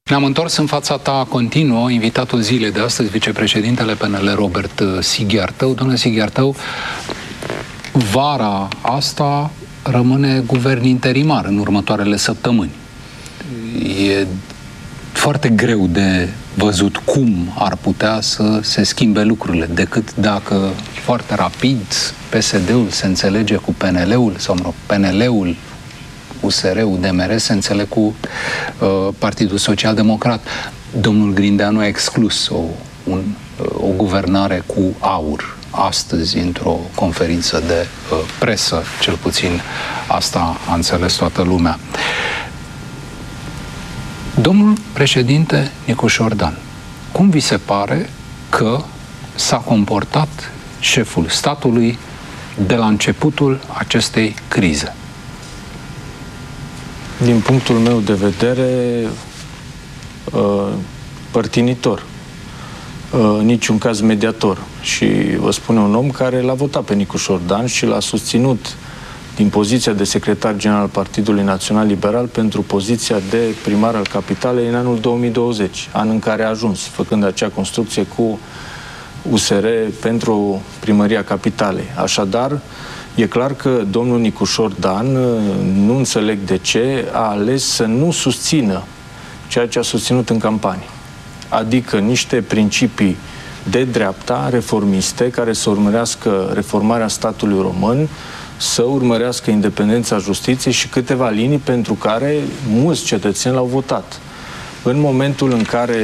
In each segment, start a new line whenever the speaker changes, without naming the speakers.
Ne-am întors în fața ta continuă, invitatul zilei de astăzi, vicepreședintele PNL, Robert Sighiartău. Domnule Sighiartău, vara asta rămâne guvern interimar în următoarele săptămâni. E foarte greu de văzut cum ar putea să se schimbe lucrurile, decât dacă foarte rapid PSD-ul se înțelege cu PNL-ul, sau PNL-ul, USR-ul, DMR se înțeleg cu Partidul Social Democrat. Domnul Grindeanu a exclus o guvernare cu AUR astăzi într-o conferință de presă, cel puțin asta a înțeles toată lumea. Domnul președinte Nicușor Dan, cum vi se pare că s-a comportat șeful statului de la începutul acestei crize?
Din punctul meu de vedere, părtinitor. Niciun caz mediator. Și vă spune un om care l-a votat pe Nicușor Dan și l-a susținut din poziția de secretar general al Partidului Național Liberal pentru poziția de primar al capitalei în anul 2020, an în care a ajuns, făcând acea construcție cu USR pentru primăria capitalei. Așadar, e clar că domnul Nicușor Dan, nu înțeleg de ce, a ales să nu susțină ceea ce a susținut în campanie. Adică niște principii de dreapta, reformiste, care să urmărească reformarea statului român, să urmărească independența justiției și câteva linii pentru care mulți cetățeni l-au votat. În momentul în care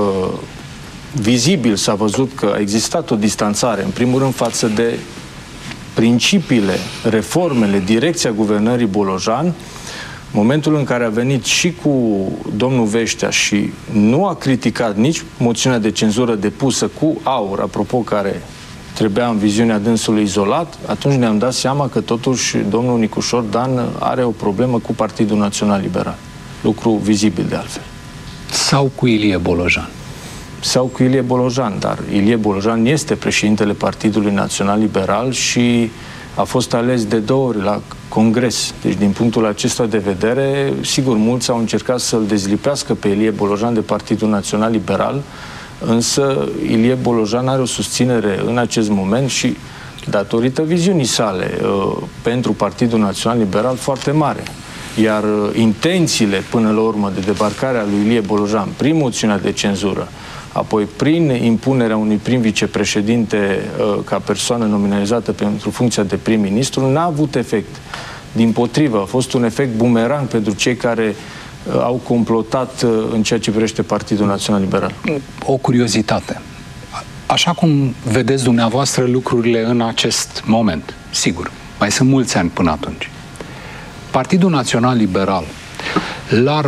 vizibil s-a văzut că a existat o distanțare, în primul rând față de principiile, reformele, direcția guvernării Bolojan, momentul în care a venit și cu domnul Veștea și nu a criticat nici moțiunea de cenzură depusă cu AUR, apropo, care trebuia în viziunea dânsului izolat, atunci ne-am dat seama că totuși domnul Nicușor Dan are o problemă cu Partidul Național Liberal. Lucru vizibil de altfel.
Sau cu Ilie Bolojan.
Sau cu Ilie Bolojan, dar Ilie Bolojan este președintele Partidului Național Liberal și a fost ales de 2 ori la Congres. Deci, din punctul acesta de vedere, sigur, mulți au încercat să-l dezlipească pe Ilie Bolojan de Partidul Național Liberal, însă Ilie Bolojan are o susținere în acest moment și, datorită viziunii sale pentru Partidul Național Liberal, foarte mare. Iar intențiile, până la urmă, de debarcarea lui Ilie Bolojan prin moțiunea de cenzură, apoi prin impunerea unui prim vicepreședinte ca persoană nominalizată pentru funcția de prim-ministru, n-a avut efect. Dimpotrivă, a fost un efect bumerang pentru cei care au complotat în ceea ce privește Partidul Național Liberal.
O curiozitate. Așa cum vedeți dumneavoastră lucrurile în acest moment, sigur, mai sunt mulți ani până atunci, Partidul Național Liberal l-ar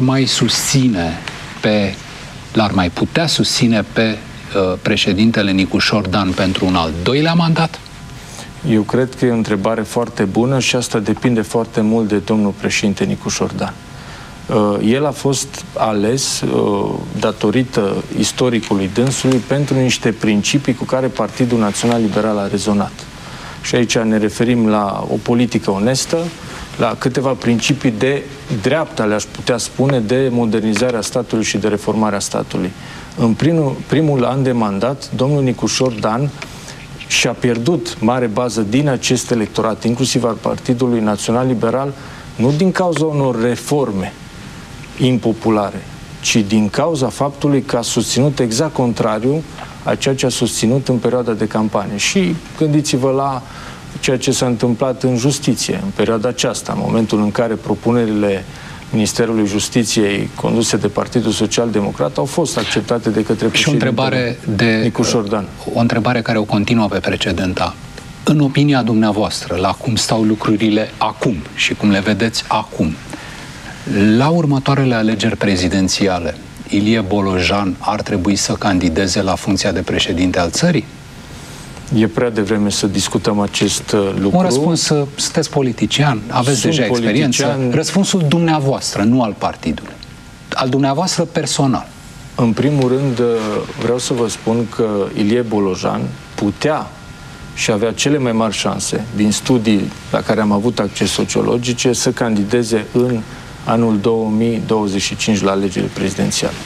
mai putea susține pe președintele Nicușor Dan pentru un al doilea mandat?
Eu cred că e o întrebare foarte bună și asta depinde foarte mult de domnul președinte Nicușor Dan. El a fost ales datorită istoricului dânsului pentru niște principii cu care Partidul Național Liberal a rezonat. Și aici ne referim la o politică onestă, la câteva principii de dreapta, le-aș putea spune, de modernizarea statului și de reformarea statului. În primul an de mandat, domnul Nicușor Dan și-a pierdut mare bază din acest electorat, inclusiv al Partidului Național Liberal, nu din cauza unor reforme impopulare, ci din cauza faptului că a susținut exact contrariu a ceea ce a susținut în perioada de campanie. Și gândiți-vă la ceea ce s-a întâmplat în justiție în perioada aceasta, în momentul în care propunerile Ministerului Justiției conduse de Partidul Social Democrat au fost acceptate de către președintele Nicușor Dan.
O întrebare care o continuă pe precedenta. În opinia dumneavoastră, la cum stau lucrurile acum și cum le vedeți acum, la următoarele alegeri prezidențiale, Ilie Bolojan ar trebui să candideze la funcția de președinte al țării?
E prea devreme să discutăm acest lucru.
Un răspuns, sunteți politician, aveți deja experiență. Răspunsul dumneavoastră, nu al partidului. Al dumneavoastră personal.
În primul rând, vreau să vă spun că Ilie Bolojan putea și avea cele mai mari șanse, din studii la care am avut acces sociologice, să candideze în anul 2025 la alegerile prezidențiale.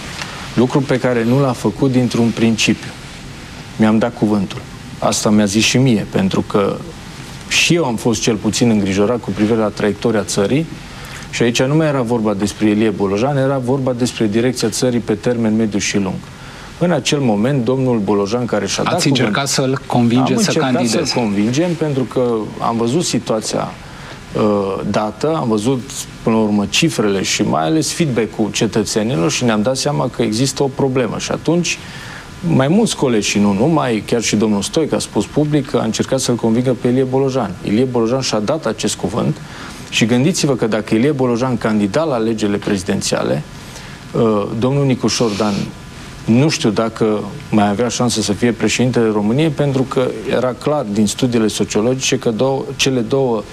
Lucru pe care nu l-a făcut dintr-un principiu. Mi-am dat cuvântul. Asta mi-a zis și mie, pentru că și eu am fost cel puțin îngrijorat cu privire la traiectoria țării și aici nu mai era vorba despre Ilie Bolojan, era vorba despre direcția țării pe termen mediu și lung. În acel moment, domnul Bolojan, care și-a dat cuvântul...
Ați încercat să-l convingeți să candideze?
Am încercat să-l convingem, pentru că am văzut situația dată, am văzut până la urmă cifrele și mai ales feedback-ul cetățenilor și ne-am dat seama că există o problemă. Și atunci, mai mulți colegi și nu numai, chiar și domnul Stoica a spus public că a încercat să-l convingă pe Ilie Bolojan. Ilie Bolojan și-a dat acest cuvânt și gândiți-vă că dacă Ilie Bolojan candida la alegerile prezidențiale, domnul Nicu Șordan nu știu dacă mai avea șansă să fie președintele României, pentru că era clar din studiile sociologice că cele două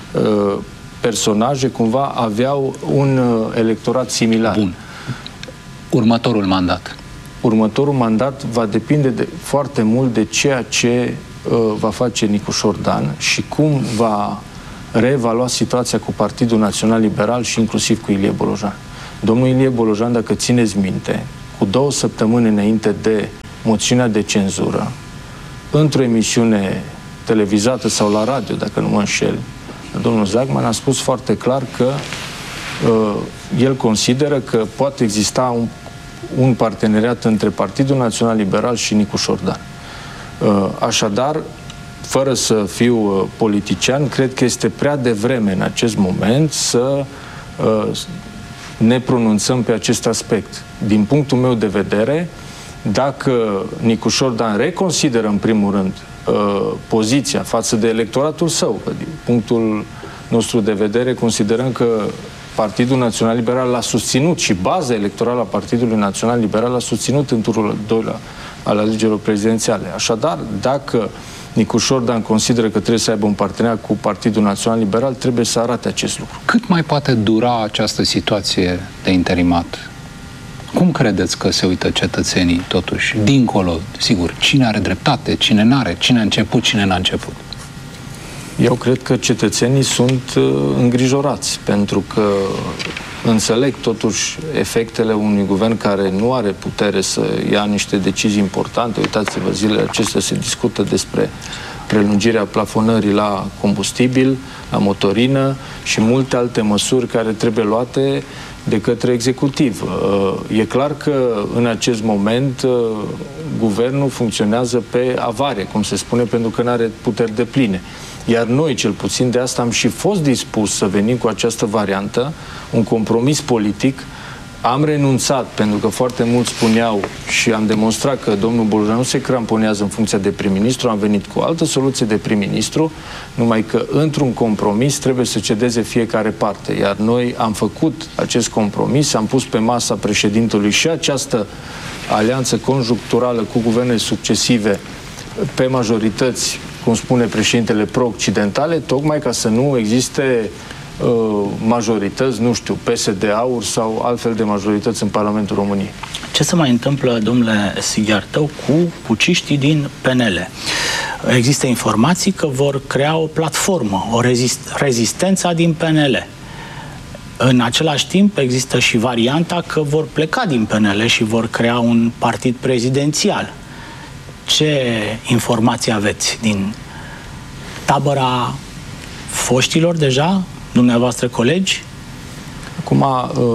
personaje cumva aveau un electorat similar.
Bun. Următorul mandat.
Următorul mandat va depinde foarte mult de ceea ce va face Nicu Șordan și cum va reevalua situația cu Partidul Național Liberal și inclusiv cu Ilie Bolojan. Domnul Ilie Bolojan, dacă țineți minte, cu 2 săptămâni înainte de moțiunea de cenzură, într-o emisiune televizată sau la radio, dacă nu mă înșel, domnul Zagman a spus foarte clar că el consideră că poate exista un parteneriat între Partidul Național Liberal și Nicu Șordan. Așadar, fără să fiu politician, cred că este prea devreme în acest moment să ne pronunțăm pe acest aspect. Din punctul meu de vedere, dacă Nicu Șordan reconsideră în primul rând poziția față de electoratul său, că din punctul nostru de vedere considerăm că Partidul Național Liberal l-a susținut și baza electorală a Partidului Național Liberal l-a susținut în turul al doilea al alegerilor prezidențiale. Așadar, dacă Nicu Șordan consideră că trebuie să aibă un parteneriat cu Partidul Național Liberal, trebuie să arate acest lucru.
Cât mai poate dura această situație de interimat? Cum credeți că se uită cetățenii totuși? Dincolo, sigur, cine are dreptate, cine n-are, cine a început, cine n-a început?
Eu cred că cetățenii sunt îngrijorați, pentru că înțeleg totuși efectele unui guvern care nu are putere să ia niște decizii importante. Uitați-vă, zilele acestea se discută despre prelungirea plafonării la combustibil, la motorină și multe alte măsuri care trebuie luate de către executiv. E clar că în acest moment guvernul funcționează pe avarie, cum se spune, pentru că nu are puteri depline. Iar noi, cel puțin de asta, am și fost dispus să venim cu această variantă, un compromis politic. Am renunțat, pentru că foarte mulți spuneau și am demonstrat că domnul Bolojan nu se cramponează în funcția de prim-ministru, am venit cu o altă soluție de prim-ministru, numai că într-un compromis trebuie să cedeze fiecare parte. Iar noi am făcut acest compromis, am pus pe masa președintelui și această alianță conjuncturală cu guvernele succesive pe majorități, cum spune președintele, pro-occidentale, tocmai ca să nu existe majorități, nu știu, PSD, AUR sau altfel de majorități în Parlamentul României.
Ce se mai întâmplă, domnule Sighiartău, cu puciștii din PNL? Există informații că vor crea o platformă, o rezistența din PNL. În același timp există și varianta că vor pleca din PNL și vor crea un partid prezidențial. Ce informații aveți din tabăra foștilor deja, dumneavoastră colegi?
Acum,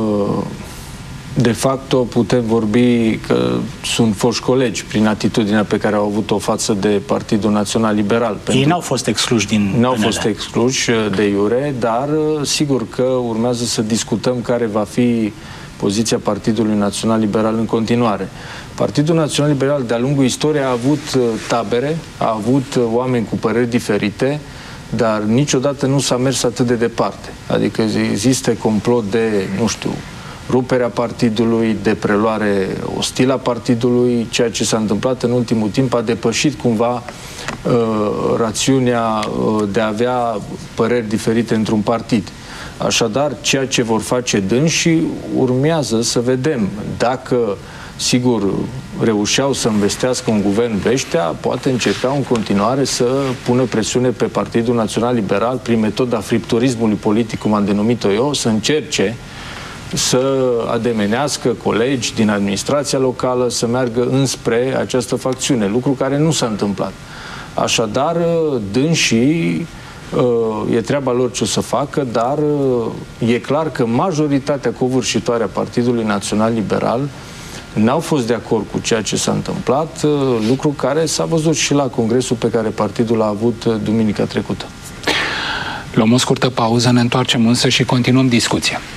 de fapt, putem vorbi că sunt foști colegi prin atitudinea pe care au avut-o față de Partidul Național Liberal.
Ei n-au fost excluși din PNL.
N-au fost excluși de iure, dar sigur că urmează să discutăm care va fi poziția Partidului Național Liberal în continuare. Partidul Național Liberal, de-a lungul istoriei, a avut tabere, a avut oameni cu păreri diferite, dar niciodată nu s-a mers atât de departe. Adică există complot de, nu știu, ruperea partidului, de preluare ostilă a partidului. Ceea ce s-a întâmplat în ultimul timp a depășit cumva rațiunea de a avea păreri diferite într-un partid. Așadar, ceea ce vor face dânsii urmează să vedem. Dacă, sigur, reușeau să învestească un guvern Beștea, poate încerca în continuare să pună presiune pe Partidul Național Liberal prin metoda fripturismului politic, cum am denumit-o eu, să încerce să ademenească colegi din administrația locală să meargă înspre această facțiune, lucru care nu s-a întâmplat. Așadar, dânsii, e treaba lor ce o să facă, dar e clar că majoritatea covârșitoare a Partidului Național Liberal n-au fost de acord cu ceea ce s-a întâmplat, lucru care s-a văzut și la congresul pe care partidul a avut duminica trecută.
Luăm o scurtă pauză, ne întoarcem însă și continuăm discuția.